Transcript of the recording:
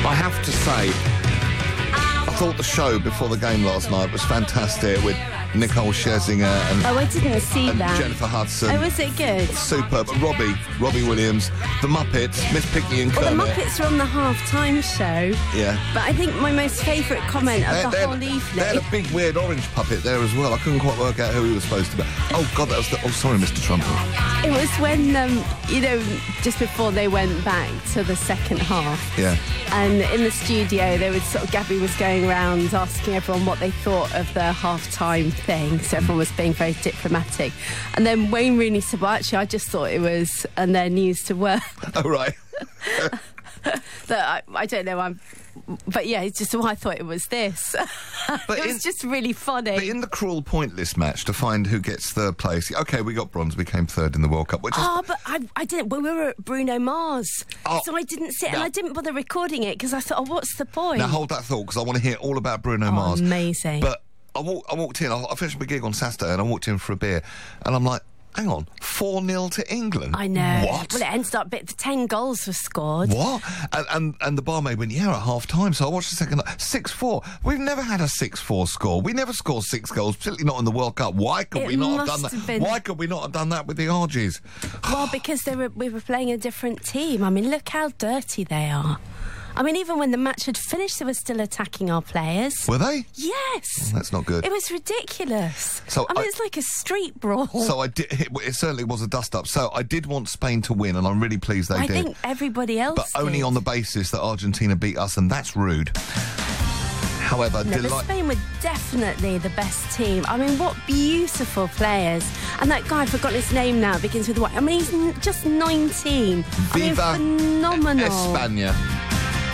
I have to say, I thought the show before the game last night was fantastic with Nicole Scherzinger and, I didn't see and that. Jennifer Hudson. Oh, was it good? Superb. Robbie Williams, the Muppets, Miss Piggy and Kermit. Well, the Muppets were on the half-time show. Yeah. But I think my most favourite comment of the whole evening... They had a big weird orange puppet there as well. I couldn't quite work out who he was supposed to be. Oh, God, that was the... Oh, sorry, Mr. Trumpet. It was when, just before they went back to the second half. Yeah. And in the studio, Gabby was going around asking everyone what they thought of the half-time thing. So everyone was being very diplomatic. And then Wayne Rooney said, well, actually, I just thought it was, and their news to work. Oh, right. I don't know, but yeah, it's just I thought it was this. But it was just really funny. But in the cruel pointless match to find who gets third place, okay, we got bronze, we came third in the World Cup. Which is... but I didn't. Well, we were at Bruno Mars, so I didn't sit and I didn't bother recording it because I thought, what's the point? Now hold that thought because I want to hear all about Bruno Mars. Amazing. But I walked in. I finished my gig on Saturday and I walked in for a beer, and I'm like, hang on, 4-0 to England. I know. What? Well, it ended up, 10 goals were scored. What? And the barmaid went, yeah, at half time. So I watched the second. 6-4. We've never had a 6-4 score. We never score 6 goals, particularly not in the World Cup. Why could we not have done that? Why could we not have done that with the Argies? Well, because we were playing a different team. I mean, look how dirty they are. I mean, even when the match had finished, they were still attacking our players. Were they? Yes. Oh, that's not good. It was ridiculous. So I mean, it's like a street brawl. So it certainly was a dust-up. So I did want Spain to win, and I'm really pleased they did. I think everybody else But only on the basis that Argentina beat us, and that's rude. However, but Spain were definitely the best team. I mean, what beautiful players. And that guy, I've forgotten his name now, begins with what? I mean, he's just 19. Viva phenomenal. España.